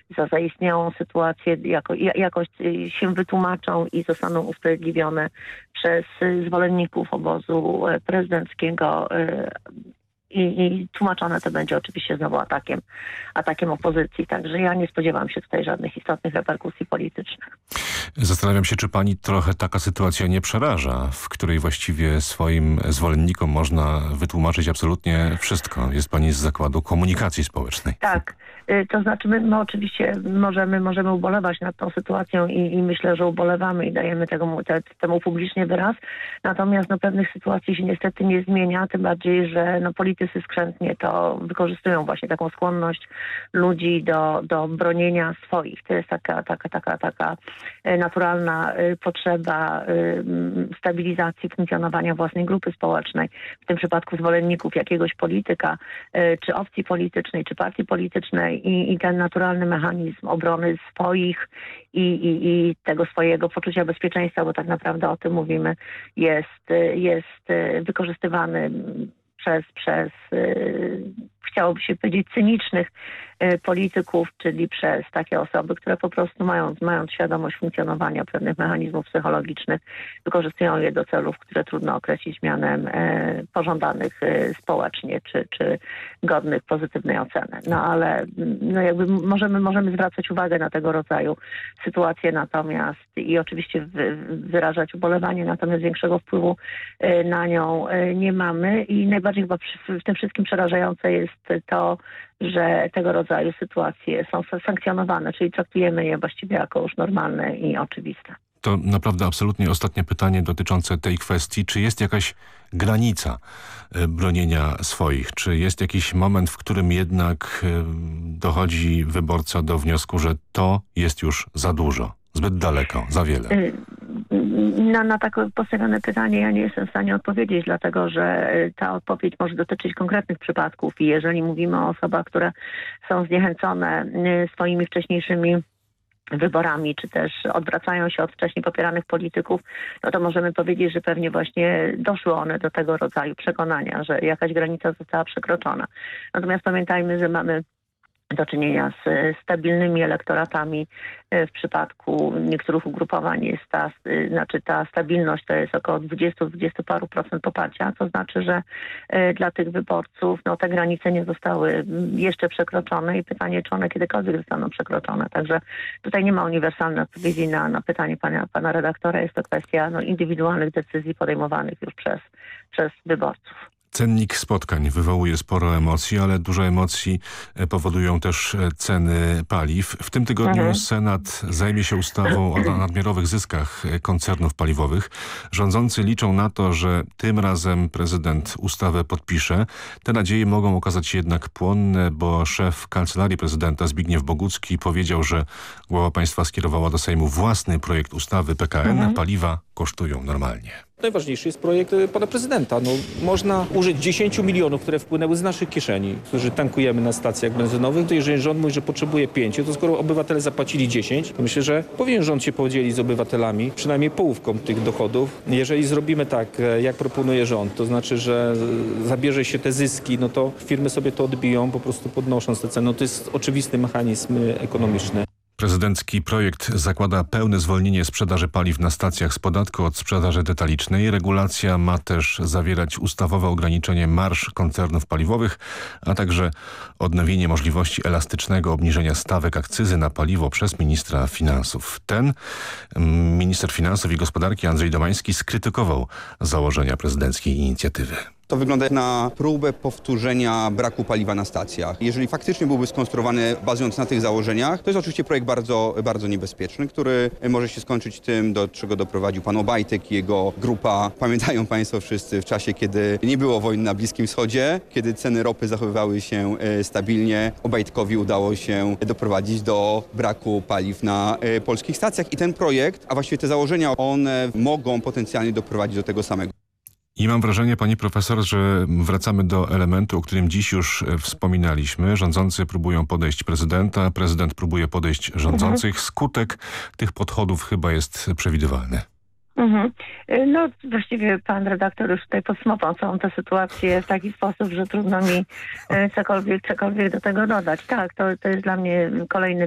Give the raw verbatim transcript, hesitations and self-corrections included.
za zaistniałą sytuację jako, jakoś się wytłumaczą i zostaną usprawiedliwione przez zwolenników obozu prezydenckiego. I, I tłumaczone to będzie oczywiście znowu atakiem, atakiem opozycji. Także ja nie spodziewam się tutaj żadnych istotnych reperkusji politycznych. Zastanawiam się, czy pani trochę taka sytuacja nie przeraża, w której właściwie swoim zwolennikom można wytłumaczyć absolutnie wszystko. Jest pani z Zakładu Komunikacji Społecznej. Tak. To znaczy my, my oczywiście możemy, możemy ubolewać nad tą sytuacją i, i myślę, że ubolewamy i dajemy tego, te, temu publicznie wyraz. Natomiast no, pewnych sytuacji się niestety nie zmienia, tym bardziej, że no, politycy skrzętnie to wykorzystują właśnie taką skłonność ludzi do, do bronienia swoich. To jest taka, taka, taka, taka naturalna potrzeba stabilizacji funkcjonowania własnej grupy społecznej, w tym przypadku zwolenników jakiegoś polityka, czy opcji politycznej, czy partii politycznej. I, i ten naturalny mechanizm obrony swoich i, i, i tego swojego poczucia bezpieczeństwa, bo tak naprawdę o tym mówimy, jest, jest wykorzystywany przez, przez chciałoby się powiedzieć, cynicznych polityków, czyli przez takie osoby, które po prostu mając, mając świadomość funkcjonowania pewnych mechanizmów psychologicznych, wykorzystują je do celów, które trudno określić mianem e, pożądanych e, społecznie, czy, czy godnych pozytywnej oceny. No ale no jakby możemy, możemy zwracać uwagę na tego rodzaju sytuacje, natomiast i oczywiście wy, wyrażać ubolewanie, natomiast większego wpływu e, na nią e, nie mamy i najbardziej chyba przy, w tym wszystkim przerażające jest to, że tego rodzaju sytuacje są sankcjonowane, czyli traktujemy je właściwie jako już normalne i oczywiste. To naprawdę absolutnie ostatnie pytanie dotyczące tej kwestii. Czy jest jakaś granica bronienia swoich? Czy jest jakiś moment, w którym jednak dochodzi wyborca do wniosku, że to jest już za dużo, zbyt daleko, za wiele? Na, na takie postawione pytanie ja nie jestem w stanie odpowiedzieć, dlatego że ta odpowiedź może dotyczyć konkretnych przypadków i jeżeli mówimy o osobach, które są zniechęcone swoimi wcześniejszymi wyborami, czy też odwracają się od wcześniej popieranych polityków, no to możemy powiedzieć, że pewnie właśnie doszły one do tego rodzaju przekonania, że jakaś granica została przekroczona. Natomiast pamiętajmy, że mamy do czynienia z stabilnymi elektoratami. W przypadku niektórych ugrupowań jest ta, znaczy ta stabilność to jest około dwadzieścia do dwudziestu paru procent poparcia, to znaczy, że dla tych wyborców no, te granice nie zostały jeszcze przekroczone i pytanie, czy one kiedykolwiek zostaną przekroczone. Także tutaj nie ma uniwersalnej odpowiedzi na, na pytanie pana, pana redaktora. Jest to kwestia no, indywidualnych decyzji podejmowanych już przez, przez wyborców. Cennik spotkań wywołuje sporo emocji, ale dużo emocji powodują też ceny paliw. W tym tygodniu mhm. Senat zajmie się ustawą o nadmiarowych zyskach koncernów paliwowych. Rządzący liczą na to, że tym razem prezydent ustawę podpisze. Te nadzieje mogą okazać się jednak płonne, bo szef Kancelarii Prezydenta Zbigniew Bogucki powiedział, że głowa państwa skierowała do Sejmu własny projekt ustawy P K N. Mhm. Paliwa kosztują normalnie. Najważniejszy jest projekt pana prezydenta. No, można użyć dziesięciu milionów, które wpłynęły z naszych kieszeni, którzy tankujemy na stacjach benzynowych. To jeżeli rząd mówi, że potrzebuje pięciu, to skoro obywatele zapłacili dziesięć, to myślę, że powinien rząd się podzielić z obywatelami, przynajmniej połówką tych dochodów. Jeżeli zrobimy tak, jak proponuje rząd, to znaczy, że zabierze się te zyski, no to firmy sobie to odbiją, po prostu podnosząc te ceny. No, to jest oczywisty mechanizm ekonomiczny. Prezydencki projekt zakłada pełne zwolnienie sprzedaży paliw na stacjach z podatku od sprzedaży detalicznej. Regulacja ma też zawierać ustawowe ograniczenie marż koncernów paliwowych, a także odnowienie możliwości elastycznego obniżenia stawek akcyzy na paliwo przez ministra finansów. Ten minister finansów i gospodarki Andrzej Domański skrytykował założenia prezydenckiej inicjatywy. To wygląda na próbę powtórzenia braku paliwa na stacjach. Jeżeli faktycznie byłby skonstruowany bazując na tych założeniach, to jest oczywiście projekt bardzo, bardzo niebezpieczny, który może się skończyć tym, do czego doprowadził pan Obajtek i jego grupa. Pamiętają państwo wszyscy w czasie, kiedy nie było wojny na Bliskim Wschodzie, kiedy ceny ropy zachowywały się stabilnie. Obajtkowi udało się doprowadzić do braku paliw na polskich stacjach i ten projekt, a właściwie te założenia, one mogą potencjalnie doprowadzić do tego samego. I mam wrażenie, pani profesor, że wracamy do elementu, o którym dziś już wspominaliśmy. Rządzący próbują podejść prezydenta, prezydent próbuje podejść rządzących. Mhm. Skutek tych podchodów chyba jest przewidywalny. Mhm. No właściwie pan redaktor już tutaj podsumował całą tę sytuację w taki sposób, że trudno mi cokolwiek, cokolwiek do tego dodać. Tak, to, to jest dla mnie kolejny